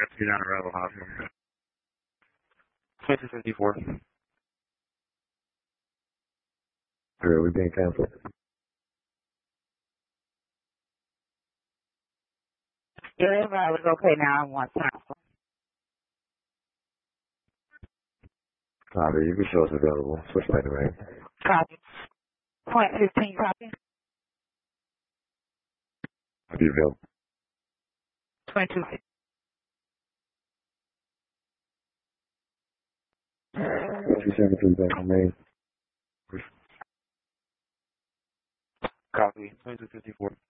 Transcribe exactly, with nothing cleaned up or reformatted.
Rescue down to Rebel Hospital. twenty-two fifty-four. Alright, we're being canceled. Yeah, everybody was okay now. I want counsel. Copy, you can show us available. Switch back to rank. Copy. Point fifteen, copy. I'll be available. twenty-two. twenty-two seventy-three back on main. Copy. twenty-two fifty-four.